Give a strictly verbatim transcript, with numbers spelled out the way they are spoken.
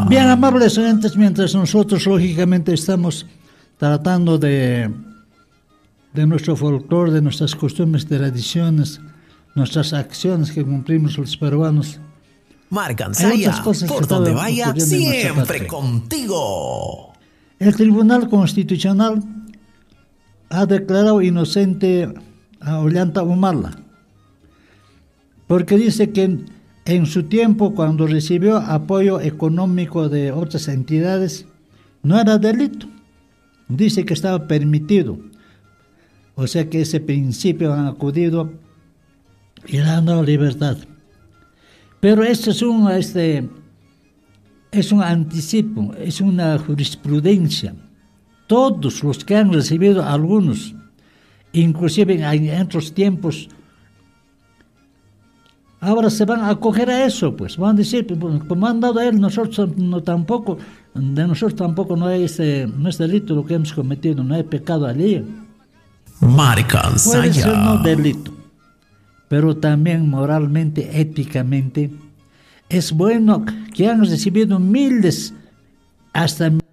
Bien, amables oyentes, mientras nosotros lógicamente estamos tratando de, de nuestro folclore, de nuestras costumbres, tradiciones, nuestras acciones que cumplimos los peruanos. Marcansaya, por donde vaya, siempre contigo. El Tribunal Constitucional ha declarado inocente a Ollanta Humala, porque dice que en, en su tiempo, cuando recibió apoyo económico de otras entidades, no era delito. Dice que estaba permitido. O sea que ese principio han acudido y le han dado libertad. Pero esto es un, este, es un anticipo, es una jurisprudencia. Todos los que han recibido, algunos, inclusive en, en otros tiempos, ahora se van a acoger a eso, pues van a decir, como han dado a él, nosotros no tampoco, de nosotros tampoco no hay este, no es delito lo que hemos cometido, no hay pecado allí. Marcansaya. Puede ser no delito, pero también moralmente, éticamente, es bueno que han recibido miles, hasta